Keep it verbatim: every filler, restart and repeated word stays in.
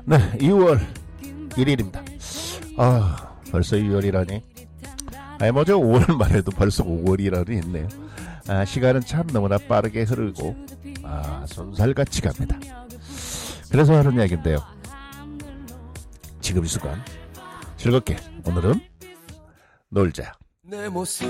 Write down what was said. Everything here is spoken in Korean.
네, 이월 일일입니다. 아, 벌써 이월이라니. 아니, 뭐저 오월만 해도 벌써 오월이라니 했네요. 아, 시간은 참 너무나 빠르게 흐르고, 아, 손살같이 갑니다. 그래서 하는 이야기인데요. 지금 이 순간 즐겁게 오늘은 놀자.